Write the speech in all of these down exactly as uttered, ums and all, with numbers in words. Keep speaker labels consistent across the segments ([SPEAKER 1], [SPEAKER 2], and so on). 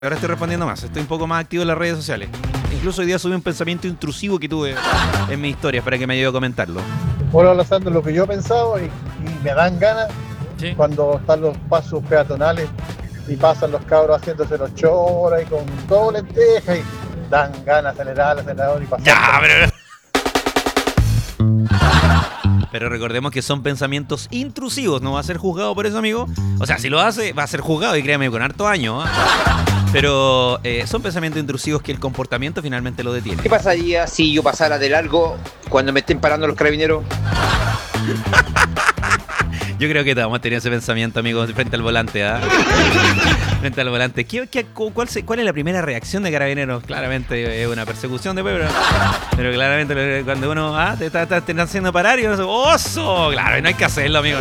[SPEAKER 1] Ahora estoy respondiendo más, estoy un poco más activo en las redes sociales. Incluso hoy día subí un pensamiento intrusivo que tuve en mis historias para que me ayude a comentarlo.
[SPEAKER 2] Hola, Alessandro, lo que yo he pensado y, y me dan ganas
[SPEAKER 1] ¿Sí?
[SPEAKER 2] cuando están los pasos peatonales y pasan los cabros haciéndose los choras y con todo lenteja y dan ganas de acelerar el acelerador y pasar.
[SPEAKER 1] Ya, pero... Pero recordemos que son pensamientos intrusivos, no va a ser juzgado por eso, amigo. O sea, si lo hace, va a ser juzgado, y créame, con harto años, ¿eh? Pero eh, son pensamientos intrusivos que el comportamiento finalmente lo detiene.
[SPEAKER 3] ¿Qué pasaría si yo pasara de largo cuando me estén parando los carabineros?
[SPEAKER 1] Yo creo que todos hemos tenido ese pensamiento, amigo, frente al volante, ¿ah? Frente al volante. ¿Qué, qué, cuál, se, ¿Cuál es la primera reacción de Carabineros? Claramente es una persecución de pero, pero claramente cuando uno ah, te está, está, te está haciendo parar y uno dice, ¡oso! Claro, y no hay que hacerlo, amigo.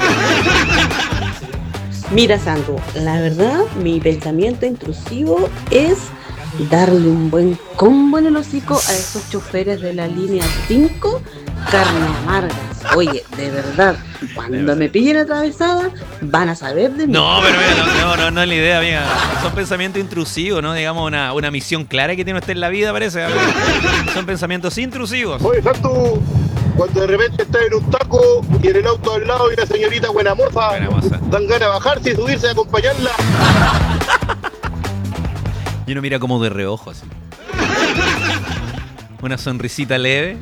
[SPEAKER 4] Mira, Sandro, la verdad, mi pensamiento intrusivo es darle un buen combo en el hocico a esos choferes de la línea cinco, carne amargas. Oye, de verdad, cuando me pillen atravesada, van a saber de mí.
[SPEAKER 1] No, pero mira, no, no, no, no es la idea, amiga. Son pensamientos intrusivos, ¿no? Digamos, una, una misión clara que tiene usted en la vida, parece. Son pensamientos intrusivos.
[SPEAKER 5] Oye, Santo, cuando de repente estás en un taco y en el auto al lado y una señorita buena moza,
[SPEAKER 1] Buena moza.
[SPEAKER 5] dan ganas de bajarse y subirse a acompañarla.
[SPEAKER 1] Y uno mira como de reojo, así. Una sonrisita leve.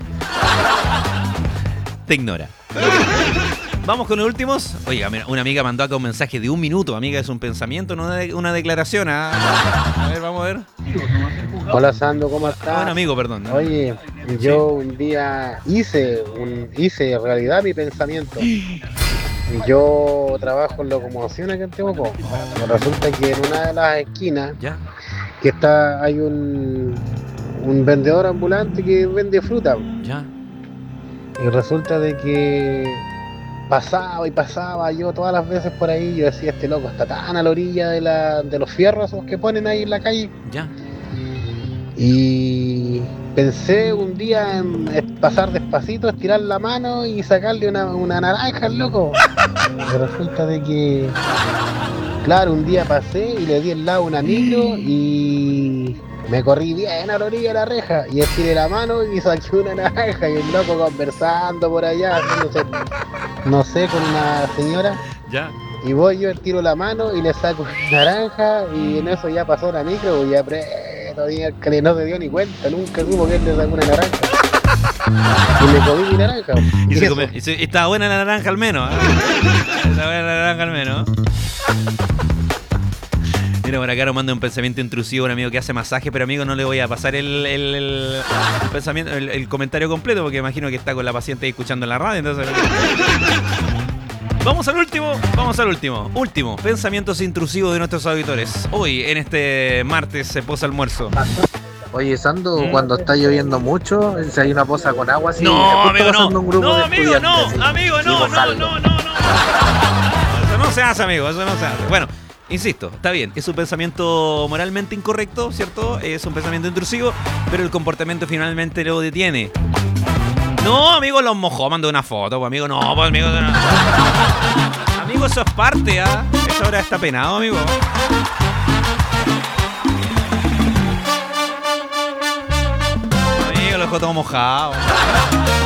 [SPEAKER 1] Te ignora. Vamos con los últimos. Oiga, una amiga mandó acá un mensaje de un minuto. Amiga, es un pensamiento, no una, de, una declaración. ¿Ah? A ver, vamos a ver.
[SPEAKER 6] Hola, Sandro, ¿cómo estás?
[SPEAKER 1] Ah, bueno, amigo, perdón. ¿No?
[SPEAKER 6] Oye, yo un día hice, un, hice realidad mi pensamiento. Yo trabajo en locomoción aquí en Temuco. Resulta que en una de las esquinas
[SPEAKER 1] ¿Ya?
[SPEAKER 6] que está hay un, un vendedor ambulante que vende fruta.
[SPEAKER 1] ¿Ya?
[SPEAKER 6] Y resulta de que pasaba y pasaba yo todas las veces por ahí. Yo decía, este loco está tan a la orilla de, la, de los fierros esos que ponen ahí en la calle.
[SPEAKER 1] ¿Ya?
[SPEAKER 6] Y pensé un día en pasar despacito, estirar la mano y sacarle una, una naranja al loco. Y resulta de que, claro, un día pasé y le di el lado a una micro y me corrí bien a la orilla de la reja y estiré la mano y saqué una naranja y el loco conversando por allá, haciéndose, no sé, con una señora.
[SPEAKER 1] ¿Ya?
[SPEAKER 6] Y voy yo, tiro la mano y le saco una naranja y en eso ya pasó la micro y aprieto, que no se dio ni cuenta, nunca supo que él le sacó una naranja. Y me comí mi naranja.
[SPEAKER 1] Y, se come, y se, estaba buena la naranja al menos, ¿eh? Estaba buena la naranja al menos. Mira, por acá nos manda un pensamiento intrusivo un amigo que hace masaje, pero amigo, no le voy a pasar el, el, el, el pensamiento, el, el comentario completo, porque imagino que está con la paciente ahí escuchando en la radio, entonces... Vamos al último, vamos al último. Último, pensamientos intrusivos de nuestros auditores. Hoy, en este martes, se posa almuerzo.
[SPEAKER 7] Oye, Sando, ¿Mm? Cuando está lloviendo mucho, si hay una poza con agua, así,
[SPEAKER 1] no, amigo, no.
[SPEAKER 7] Un grupo
[SPEAKER 1] no,
[SPEAKER 7] de
[SPEAKER 1] amigo, no,
[SPEAKER 7] así,
[SPEAKER 1] amigo, no, no, no, no, no. Eso no se hace, amigo, eso no se hace. Bueno, insisto, está bien, es un pensamiento moralmente incorrecto, ¿cierto? Es un pensamiento intrusivo, pero el comportamiento finalmente lo detiene. No, amigo, los mojó, mandó una foto, pues, amigo, no, pues, amigo, no. Amigo, eso es parte, ¿ah? ¿eh? Eso ahora está penado, amigo. Amigo, lo dejó todo mojado.